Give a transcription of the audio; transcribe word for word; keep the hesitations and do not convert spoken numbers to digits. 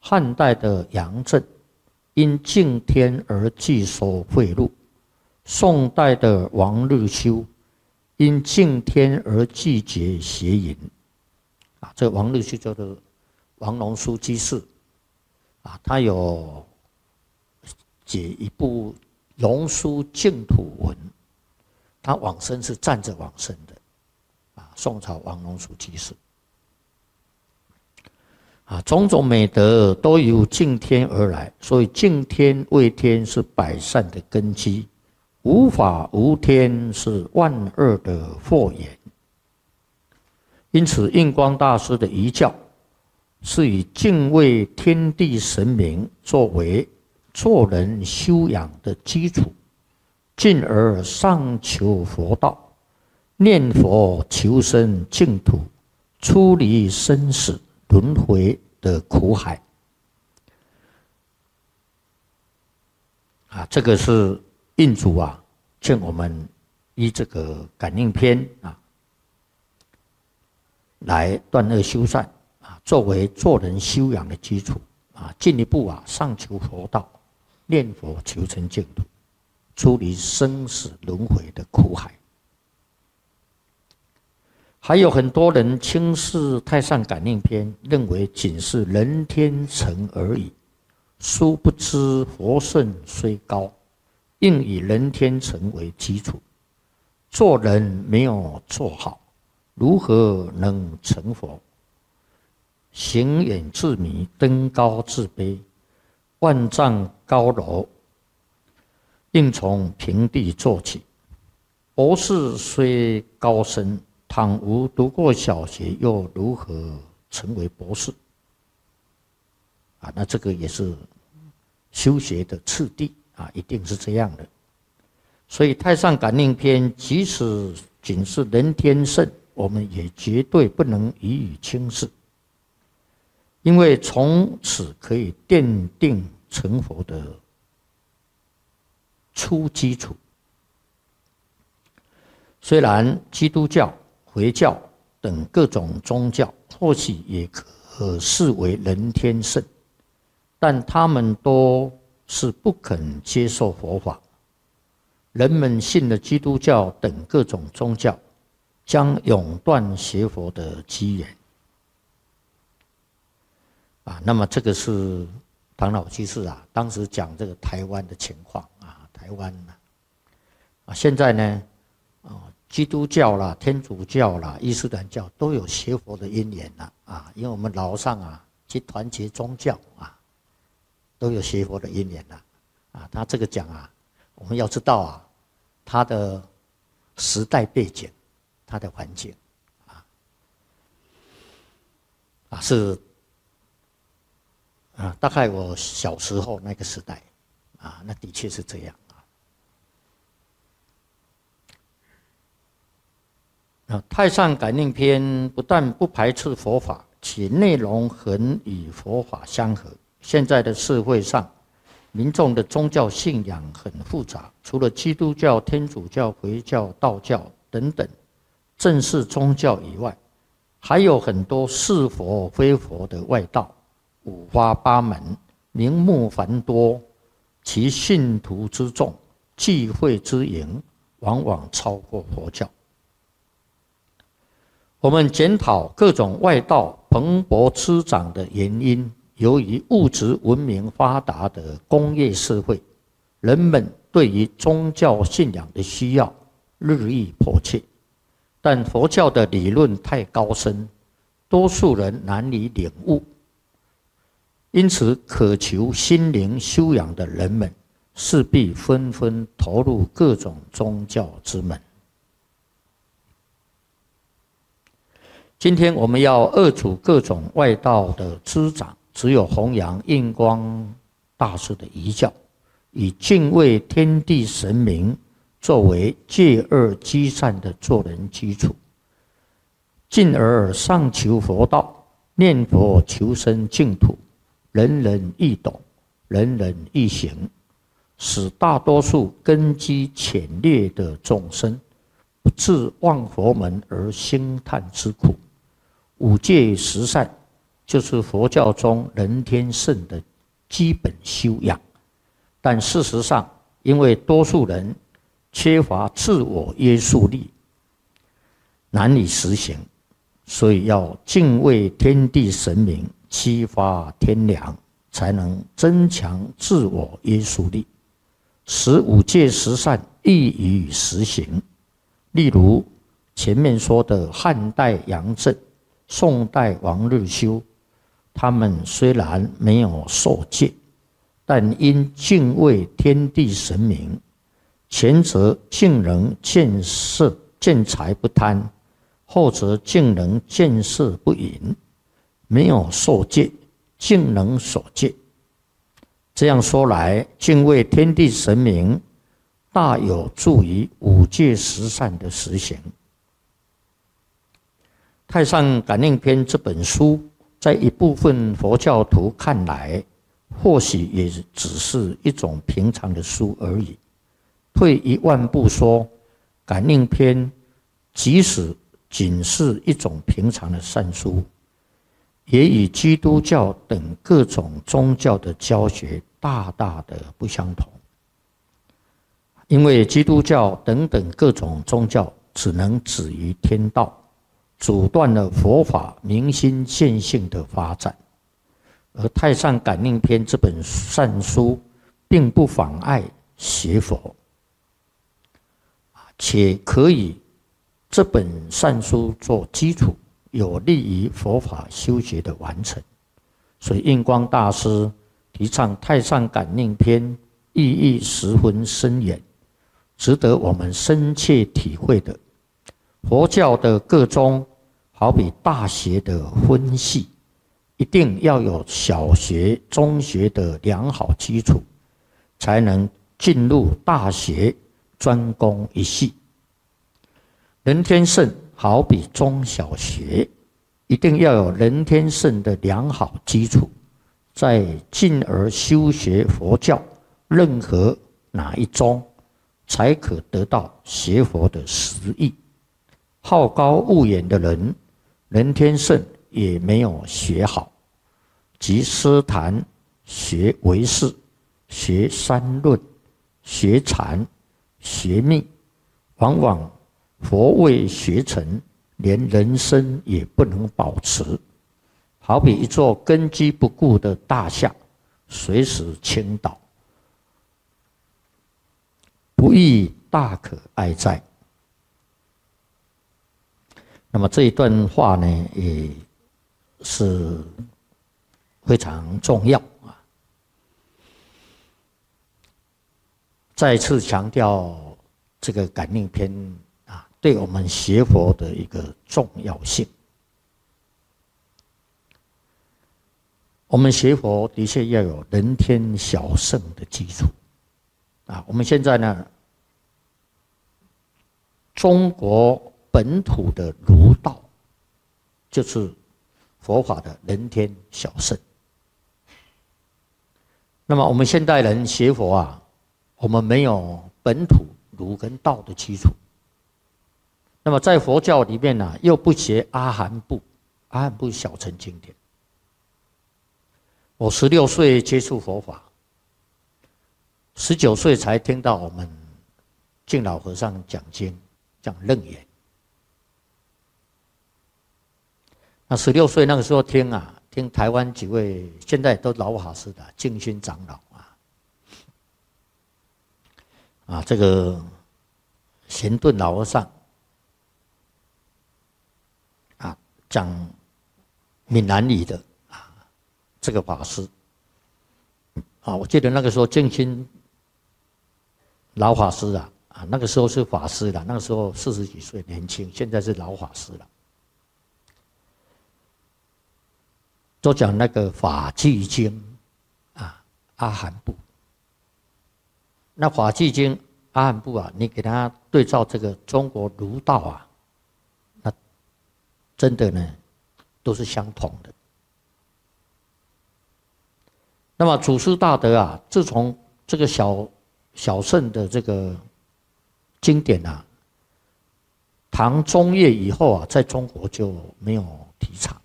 汉代的杨震因敬天而拒收贿赂，宋代的王日修因敬天而拒绝邪淫。啊，这王日修叫做王龙书居士，啊，他有解一部《龙书净土文》，他往生是站着往生的，啊，宋朝王龙书居士。啊，种种美德都由敬天而来，所以敬天为天是百善的根基，无法无天是万恶的祸源。因此，印光大师的遗教是以敬畏天地神明作为做人修养的基础，进而上求佛道，念佛求生净土，出离生死轮回的苦海。啊，这个是印主啊，劝我们依这个感应篇啊，来断恶修善啊，作为做人修养的基础啊，进一步啊上求佛道，念佛求成净土，出离生死轮回的苦海。还有很多人轻视《太上感应篇》，认为仅是人天成而已。殊不知佛圣虽高，应以人天成为基础。做人没有做好，如何能成佛？行远自迷，登高自卑，万丈高楼，应从平地做起。博士虽高深，倘无读过小学，又如何成为博士？啊，那这个也是修学的次第啊，一定是这样的。所以《太上感应篇》即使仅是人天圣，我们也绝对不能予以轻视，因为从此可以奠定成佛的初基础。虽然基督教、回教等各种宗教或许也可视为人天圣，但他们都是不肯接受佛法。人们信了基督教等各种宗教，将永断学佛的机缘。啊，那么这个是唐老居士啊，当时讲这个台湾的情况啊，台湾啊，啊现在呢，啊。基督教啦、天主教啦、伊斯兰教都有学佛的因缘啦，啊，因为我们老上啊去团结宗教啊，都有学佛的因缘啦，啊，他这个讲啊，我们要知道啊，他的时代背景、他的环境啊，啊是啊，大概我小时候那个时代啊，那的确是这样。太上感应篇不但不排斥佛法，其内容很与佛法相合。现在的社会上，民众的宗教信仰很复杂，除了基督教、天主教、回教、道教等等正式宗教以外，还有很多是佛非佛的外道，五花八门，名目繁多，其信徒之众、聚会之营，往往超过佛教。我们检讨各种外道蓬勃滋长的原因，由于物质文明发达的工业社会，人们对于宗教信仰的需要日益迫切，但佛教的理论太高深，多数人难以领悟，因此渴求心灵修养的人们势必纷纷投入各种宗教之门。今天我们要遏阻各种外道的滋长，只有弘扬印光大师的遗教，以敬畏天地神明作为戒恶积善的做人基础，进而上求佛道，念佛求生净土，人人易懂，人人易行，使大多数根基浅劣的众生不自忘佛门而兴叹之苦。五戒十善就是佛教中人天圣的基本修养，但事实上，因为多数人缺乏自我约束力，难以实行，所以要敬畏天地神明，激发天良，才能增强自我约束力，使五戒十善易于实行。例如前面说的汉代杨震、宋代王日修，他们虽然没有受戒，但因敬畏天地神明，前者竟能见色见财不贪，后者竟能见色不淫，没有受戒，竟能守戒。这样说来，敬畏天地神明大有助于五戒十善的实行。《太上感应篇》这本书，在一部分佛教徒看来，或许也只是一种平常的书而已。退一万步说，感应篇即使仅是一种平常的善书，也与基督教等各种宗教的教学大大的不相同。因为基督教等等各种宗教只能止于天道，阻断了佛法明心见性的发展，而《太上感应篇》这本善书并不妨碍学佛，且可以这本善书做基础，有利于佛法修学的完成。所以印光大师提倡《太上感应篇》，意义十分深远，值得我们深切体会的。佛教的各宗好比大学的分系，一定要有小学、中学的良好基础，才能进入大学专攻一系。人天圣好比中小学，一定要有人天圣的良好基础，再进而修学佛教任何哪一宗，才可得到学佛的实益。好高骛远的人，人天圣也没有学好，即诗坛学唯识、学三论、学禅、学密，往往佛未学成，连人生也不能保持，好比一座根基不固的大厦，随时倾倒，不亦大可哀哉。那么这一段话呢，也是非常重要啊！再次强调这个感应篇啊，对我们学佛的一个重要性。我们学佛的确要有人天小圣的基础啊！我们现在呢，中国本土的儒道，就是佛法的人天小圣。那么我们现代人学佛啊，我们没有本土儒跟道的基础。那么在佛教里面呢、啊，又不学阿含部，阿含部小乘经典。我十六岁接触佛法，十九岁才听到我们净老和尚讲经，讲楞严。那十六岁那个时候听啊，听台湾几位现在都老法师的净心长老啊，啊这个贤顿老和尚啊讲闽南语的啊这个法师啊，我记得那个时候净心老法师啊啊那个时候是法师了，那个时候四十几岁年轻，现在是老法师了。都讲那个法纪经啊，阿含部。那法纪经阿含部啊，你给他对照这个中国儒道啊，那真的呢都是相同的。那么祖师大德啊，自从这个小小乘的这个经典啊，唐中叶以后啊，在中国就没有提倡。